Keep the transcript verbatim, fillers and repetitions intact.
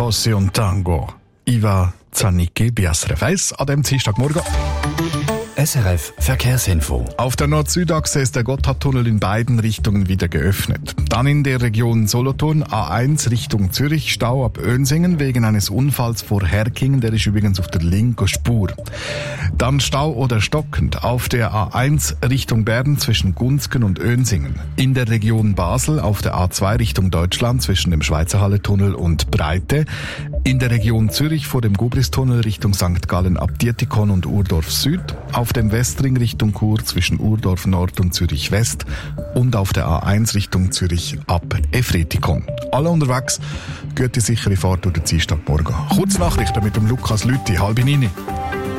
Fosse und Tango. Iva Zanicki, B S R F eins, an dem Dienstagmorgen. S R F Verkehrsinfo. Auf der Nord-Süd-Achse ist der Gotthardtunnel in beiden Richtungen wieder geöffnet. Dann in der Region Solothurn A eins Richtung Zürich, Stau ab Önsingen wegen eines Unfalls vor Herkingen, der ist übrigens auf der linken Spur. Dann Stau oder stockend auf der A eins Richtung Bern zwischen Gunzgen und Önsingen. In der Region Basel auf der A zwei Richtung Deutschland zwischen dem Schweizerhalle-Tunnel und Breite. In der Region Zürich vor dem Gubristunnel Richtung Sankt Gallen ab Dietikon und Urdorf Süd. Auf dem Westring Richtung Chur zwischen Urdorf Nord und Zürich West und auf der A eins Richtung Zürich ab Efretikon. Alle unterwegs, gute sichere Fahrt durch den Dienstagmorgen. Kurznachrichten mit dem Lukas Lüthi, halb neun.